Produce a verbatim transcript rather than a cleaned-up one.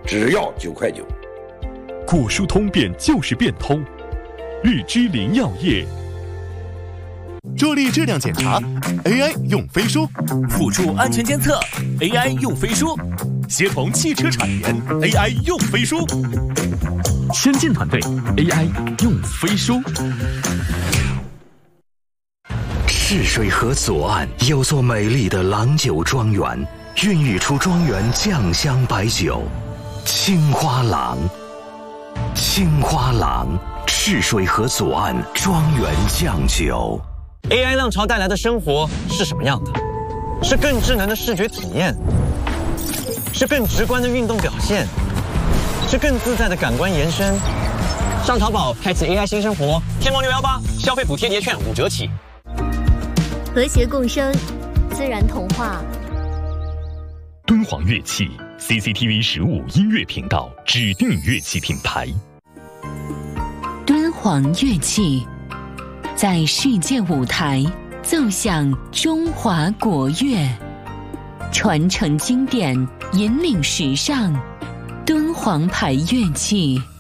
只要九块九。 果蔬通便就是变通，日之林药业。 助力质量检查 ，A I 用飞书； 辅助安全监测 ，A I 用飞书； 协同汽车产研 ，A I 用飞书； 先进团队 A I 用飞书。 赤水河左岸有座美丽的郎酒庄园，孕育出庄园酱香白酒——青花郎。青花郎，赤水河左岸庄园酱酒。 A I 浪潮带来的生活是什么样的？是更智能的视觉体验，是更直观的运动表现，是更自在的感官延伸。上淘宝开启 A I 新生活，天猫六幺八消费补贴节券五折起。 和谐共生，自然童话。 敦煌乐器 C C T V 十五音乐频道指定乐器品牌。 敦煌乐器在世界舞台奏响中华国乐，传承经典，引领时尚。敦煌牌乐器。